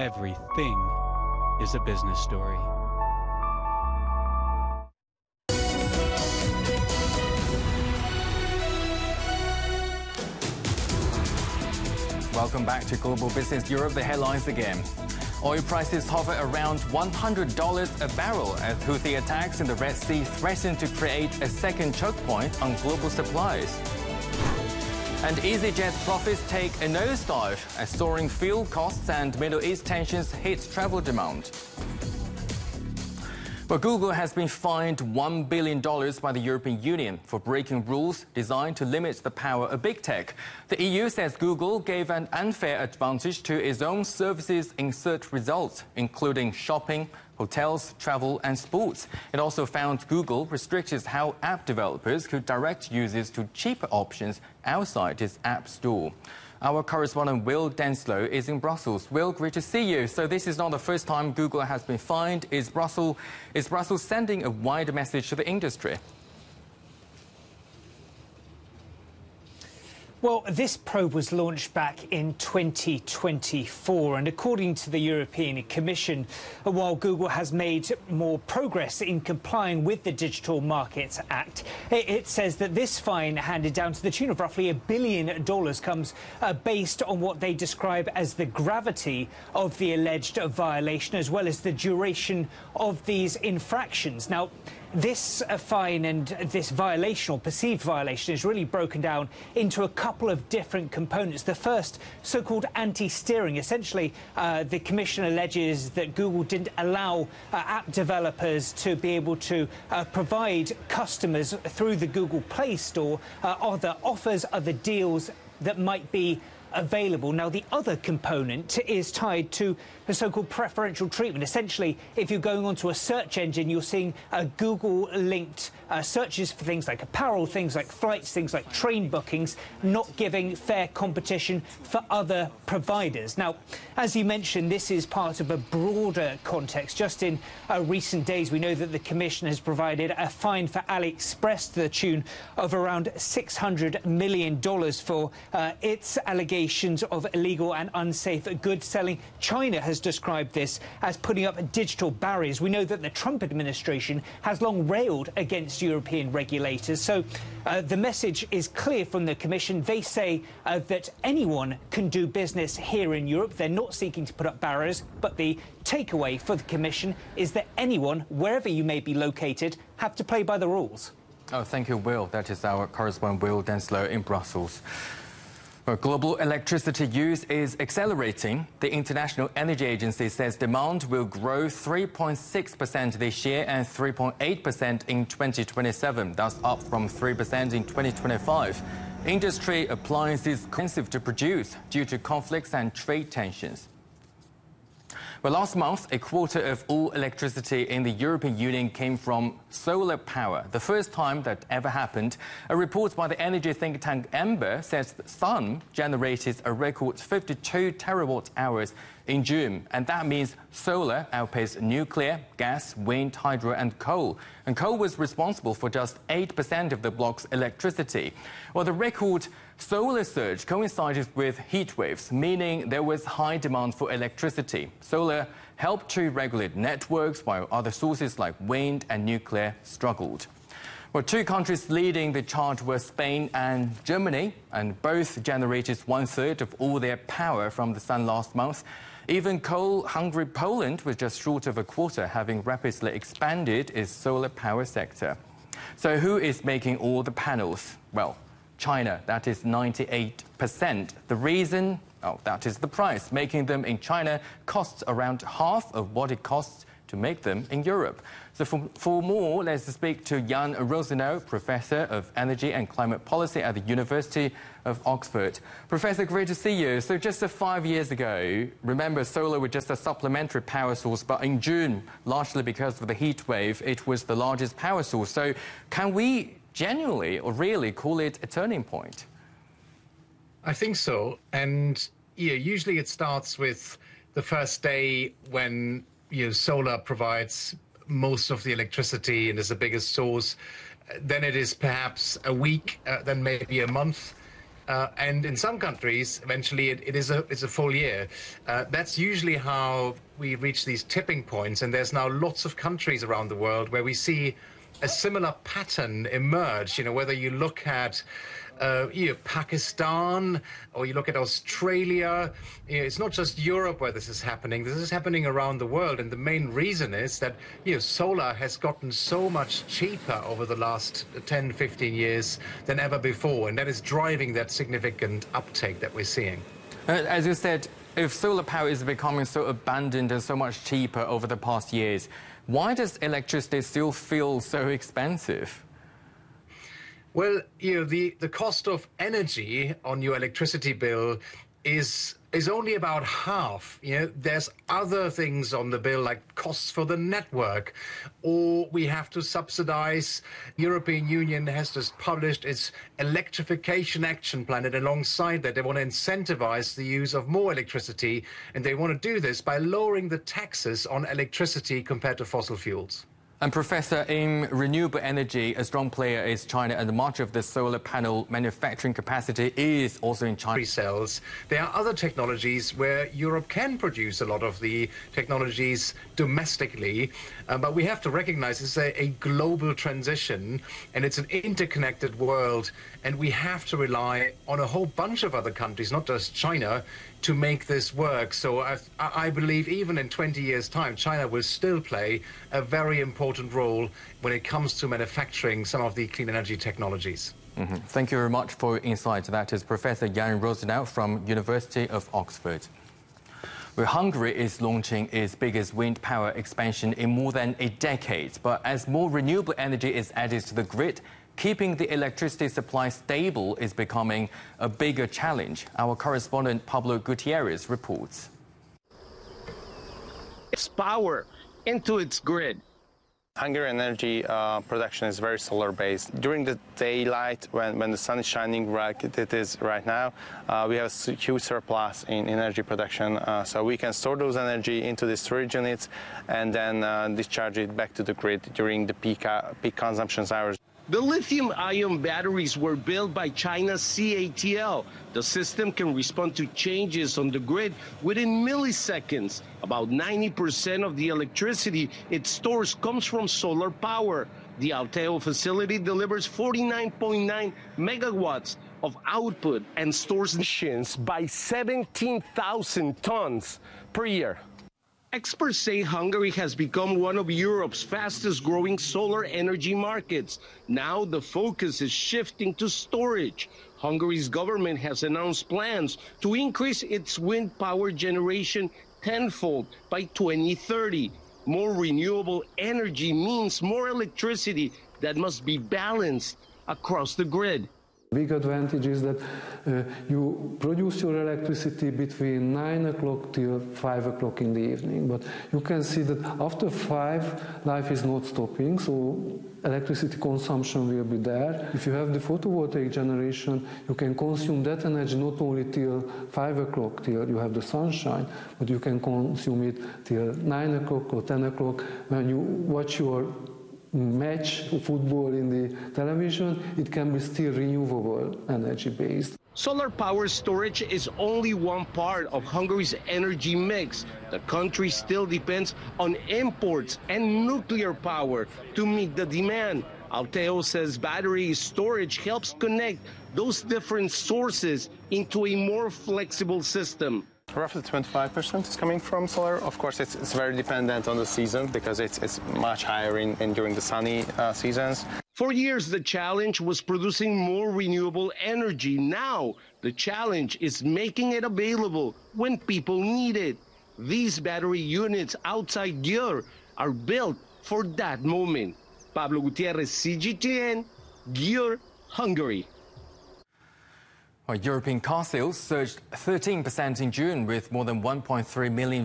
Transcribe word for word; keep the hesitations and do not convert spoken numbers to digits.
Everything is a business story. Welcome back to Global Business Europe. The headlines again. Oil prices hover around one hundred dollars a barrel as Houthi attacks in the Red Sea threaten to create a second choke point on global supplies. And EasyJet's profits take a nosedive as soaring fuel costs and Middle East tensions hit travel demand. Well, Google has been fined one billion dollars by the European Union for breaking rules designed to limit the power of big tech. The E U says Google gave an unfair advantage to its own services in search results, including shopping, hotels, travel and sports. It also found Google restricted how app developers could direct users to cheaper options outside its app store. Our correspondent Will Denslow is in Brussels. Will, great to see you. So this is not the first time Google has been fined. Is Brussels, is Brussels sending a wider message to the industry? Well, this probe was launched back in twenty twenty-four, and according to the European Commission, while Google has made more progress in complying with the Digital Markets Act, it, it says that this fine handed down to the tune of roughly a billion dollars comes uh, based on what they describe as the gravity of the alleged violation, as well as the duration of these infractions. Now, this uh, fine and this violation, or perceived violation, is really broken down into a couple of different components. The first, so-called anti-steering. Essentially, uh, the Commission alleges that Google didn't allow uh, app developers to be able to uh, provide customers through the Google Play Store uh, other offers, other deals that might be available. Now, the other component is tied to the so-called preferential treatment. Essentially, if you're going onto a search engine, you're seeing uh, Google-linked uh, searches for things like apparel, things like flights, things like train bookings, not giving fair competition for other providers. Now, as you mentioned, this is part of a broader context. Just in uh, recent days, we know that the Commission has provided a fine for AliExpress to the tune of around six hundred million dollars for uh, its allegations of illegal and unsafe goods selling. China has described this as putting up digital barriers. We know that the Trump administration has long railed against European regulators. So uh, the message is clear from the Commission. They say uh, that anyone can do business here in Europe. They're not seeking to put up barriers, but the takeaway for the Commission is that anyone, wherever you may be located, have to play by the rules. Oh, thank you, Will. That is our correspondent Will Denslow in Brussels. Well, global electricity use is accelerating. The International Energy Agency says demand will grow three point six percent this year and three point eight percent in twenty twenty-seven. That's up from three percent in twenty twenty-five. Industry appliances expensive to produce due to conflicts and trade tensions. Well, last month, a quarter of all electricity in the European Union came from solar power, the first time that ever happened. A report by the energy think tank Ember says the sun generated a record fifty-two terawatt hours in June, and that means solar outpaced nuclear, gas, wind, hydro and coal. And coal was responsible for just eight percent of the block's electricity. Well, the record solar surge coincided with heat waves, meaning there was high demand for electricity. Solar helped to regulate networks, while other sources like wind and nuclear struggled. Well, two countries leading the charge were Spain and Germany, and both generated one-third of all their power from the sun last month. Even coal-hungry Poland was just short of a quarter, having rapidly expanded its solar power sector. So who is making all the panels? Well, China, that is ninety-eight percent. The reason? Oh, that is the price. Making them in China costs around half of what it costs to make them in Europe. So for, for more, let's speak to Jan Rosenow, Professor of Energy and Climate Policy at the University of Oxford. Professor, great to see you. So just uh, five years ago, remember, solar was just a supplementary power source, but in June, largely because of the heat wave, it was the largest power source. So can we genuinely or really call it a turning point? I think so. And yeah, usually it starts with the first day when you know, solar provides most of the electricity and is the biggest source. Then it is perhaps a week, uh, then maybe a month. Uh, and in some countries, eventually, it, it is a it's a full year. Uh, that's usually how we reach these tipping points. And there's now lots of countries around the world where we see a similar pattern emerge. You know, whether you look at uh, you know, Pakistan or you look at Australia, you know, it's not just Europe where this is happening. This is happening around the world. And the main reason is that you know, solar has gotten so much cheaper over the last ten, fifteen years than ever before. And that is driving that significant uptake that we're seeing. Uh, as you said, if solar power is becoming so abundant and so much cheaper over the past years, why does electricity still feel so expensive? Well, you know, the, the cost of energy on your electricity bill is is only about half. You know, there's other things on the bill like costs for the network, or we have to subsidize. European Union has just published its electrification action plan, and alongside that, they want to incentivize the use of more electricity, and they want to do this by lowering the taxes on electricity compared to fossil fuels. And Professor, in renewable energy, a strong player is China, and much of the solar panel manufacturing capacity is also in China. Cells. There are other technologies where Europe can produce a lot of the technologies domestically, uh, but we have to recognize it's a, a global transition, and it's an interconnected world, and we have to rely on a whole bunch of other countries, not just China, to make this work. So I, I believe even in twenty years' time, China will still play a very important role when it comes to manufacturing some of the clean energy technologies. Mm-hmm. Thank you very much for your insight. That is Professor Jan Rosenau from University of Oxford. Well, Hungary is launching its biggest wind power expansion in more than a decade. But as more renewable energy is added to the grid, keeping the electricity supply stable is becoming a bigger challenge. Our correspondent Pablo Gutierrez reports. Its power into its grid. Hungarian energy uh, production is very solar-based. During the daylight, when, when the sun is shining like it is right now, uh, we have a huge surplus in energy production. Uh, so we can store those energy into the storage units and then uh, discharge it back to the grid during the peak, uh, peak consumption hours. The lithium-ion batteries were built by China's C A T L. The system can respond to changes on the grid within milliseconds. About ninety percent of the electricity it stores comes from solar power. The Alteo facility delivers forty-nine point nine megawatts of output and stores emissions by seventeen thousand tons per year. Experts say Hungary has become one of Europe's fastest-growing solar energy markets. Now the focus is shifting to storage. Hungary's government has announced plans to increase its wind power generation tenfold by twenty thirty. More renewable energy means more electricity that must be balanced across the grid. Big advantage is that uh, you produce your electricity between nine o'clock till five o'clock in the evening. But you can see that after five, life is not stopping, so electricity consumption will be there. If you have the photovoltaic generation, you can consume that energy not only till five o'clock, till you have the sunshine, but you can consume it till nine o'clock or ten o'clock when you watch your match football in the television. It can be still renewable energy based. Solar power storage is only one part of Hungary's energy mix. The country still depends on imports and nuclear power to meet the demand. Alteo says battery storage helps connect those different sources into a more flexible system. Roughly twenty-five percent is coming from solar. Of course, it's, it's very dependent on the season because it's, it's much higher in, in during the sunny uh, seasons. For years, the challenge was producing more renewable energy. Now, the challenge is making it available when people need it. These battery units outside Győr are built for that moment. Pablo Gutierrez, C G T N, Győr, Hungary. Well, European car sales surged thirteen percent in June with more than one point three million